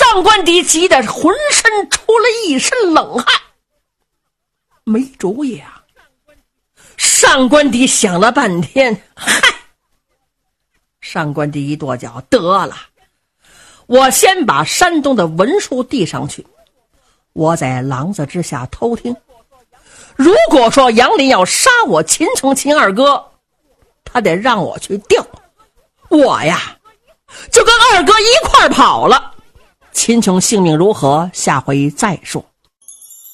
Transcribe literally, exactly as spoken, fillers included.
上官迪急得浑身出了一身冷汗，没主意啊。上官迪想了半天，嗨，上官迪一跺脚，得了，我先把山东的文书递上去，我在廊子之下偷听，如果说杨林要杀我秦琼秦二哥，他得让我去调，我呀就跟二哥一块跑了。秦琼性命如何，下回再说。